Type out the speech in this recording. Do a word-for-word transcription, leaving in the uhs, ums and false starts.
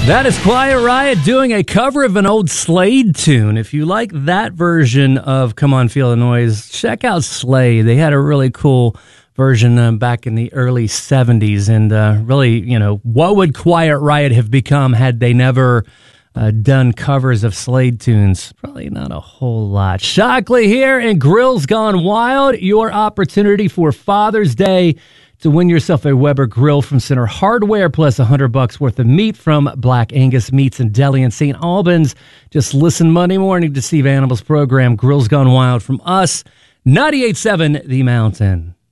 That is Quiet Riot doing a cover of an old Slade tune. If you like that version of Come On Feel the Noise, check out Slade. They had a really cool version uh, back in the early seventies. And uh, really, you know, what would Quiet Riot have become had they never uh, done covers of Slade tunes? Probably not a whole lot. Shockley here and Grills Gone Wild, your opportunity for Father's Day to win yourself a Weber grill from Center Hardware, plus one hundred bucks worth of meat from Black Angus Meats and Deli in Saint Albans. Just listen Monday morning to Steve Animal's program, Grills Gone Wild, from us, ninety-eight point seven The Mountain.